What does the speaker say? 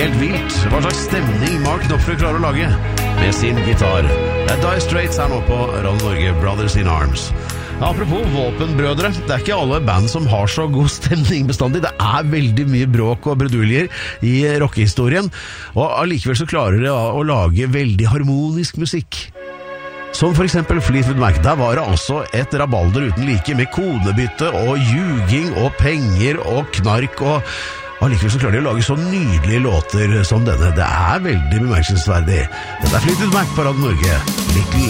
Helt vilt. Hva slags stemning Mark Knopfler klarer å lage med sin gitar. Det er Dire Straits her nå på Radio Norge, Brothers in Arms. Apropos våpenbrødre, det er ikke alle band som har så god stemning bestandig. Det er veldig mye bråk og bruduljer i rockehistorien, og allikevel så klarer de å lage veldig harmonisk musikk. Som for eksempel Fleetwood Mac. Der var det altså et rabalder uten like med kodebytte og ljuging og penger og knark, og allikevel så klarer de å lage så nydelige låter som denne. Det er veldig bemerkelsesverdig. Dette er Fleetwood Mac på Radio Norge. Little